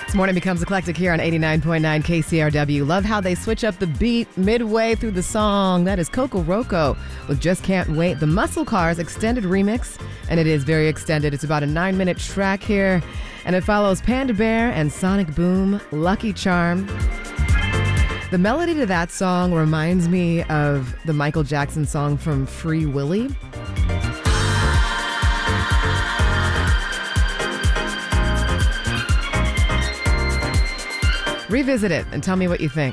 This morning becomes eclectic here on 89.9 KCRW. Love how they switch up the beat midway through the song. That is Coco Roco with Just Can't Wait, the Muscle Cars extended remix. And it is very extended. It's about a 9-minute track here. And it follows Panda Bear and Sonic Boom, Lucky Charm. The melody to that song reminds me of the Michael Jackson song from Free Willy. Revisit it and tell me what you think.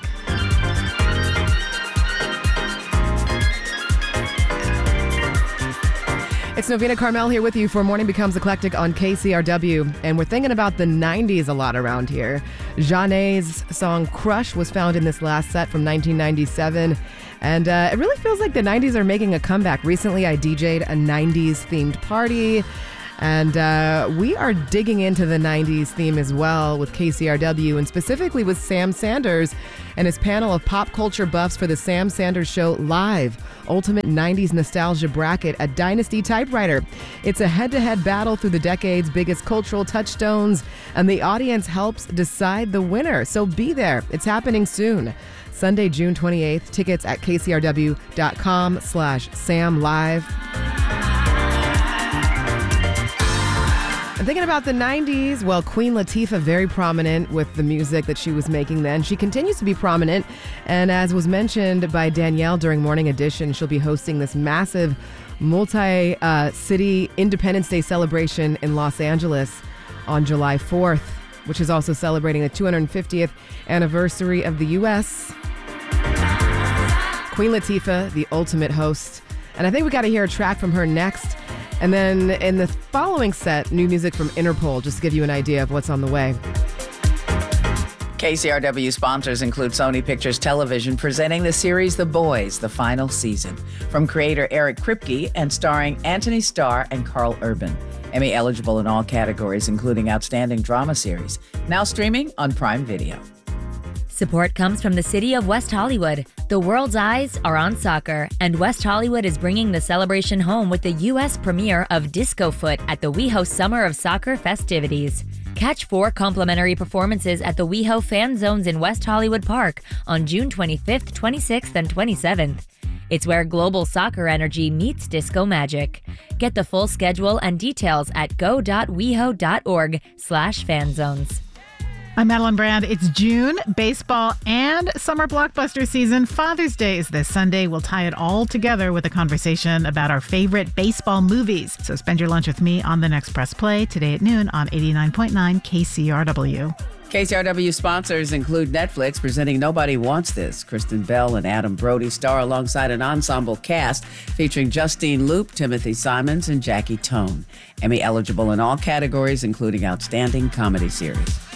It's Novena Carmel here with you for Morning Becomes Eclectic on KCRW. And we're thinking about the 90s a lot around here. Zhané's song Crush was found in this last set from 1997. And it really feels like the 90s are making a comeback. Recently, I DJ'd a 90s themed party. And we are digging into the 90s theme as well with KCRW, and specifically with Sam Sanders and his panel of pop culture buffs for the Sam Sanders Show Live, Ultimate 90s Nostalgia Bracket at Dynasty Typewriter. It's a head-to-head battle through the decade's biggest cultural touchstones, and the audience helps decide the winner. So be there. It's happening soon. Sunday, June 28th. Tickets at kcrw.com/SamLive. I'm thinking about the 90s. Well, Queen Latifah, very prominent with the music that she was making then. She continues to be prominent. And as was mentioned by Danielle during Morning Edition, she'll be hosting this massive multi-city Independence Day celebration in Los Angeles on July 4th, which is also celebrating the 250th anniversary of the U.S. Queen Latifah, the ultimate host. And I think we got to hear a track from her next. And then in the following set, new music from Interpol, just to give you an idea of what's on the way. KCRW sponsors include Sony Pictures Television, presenting the series The Boys, the final season, from creator Eric Kripke and starring Anthony Starr and Carl Urban. Emmy eligible in all categories, including Outstanding Drama Series. Now streaming on Prime Video. Support comes from the city of West Hollywood. The world's eyes are on soccer, and West Hollywood is bringing the celebration home with the U.S. premiere of Disco Foot at the WeHo Summer of Soccer festivities. Catch 4 complimentary performances at the WeHo Fan Zones in West Hollywood Park on June 25th, 26th, and 27th. It's where global soccer energy meets disco magic. Get the full schedule and details at go.weho.org/fanzones. I'm Madeline Brand. It's June, baseball, and summer blockbuster season. Father's Day is this Sunday. We'll tie it all together with a conversation about our favorite baseball movies. So spend your lunch with me on the next Press Play today at noon on 89.9 KCRW. KCRW sponsors include Netflix, presenting Nobody Wants This. Kristen Bell and Adam Brody star alongside an ensemble cast featuring Justine Loop, Timothy Simons, and Jackie Tone. Emmy eligible in all categories, including Outstanding Comedy Series.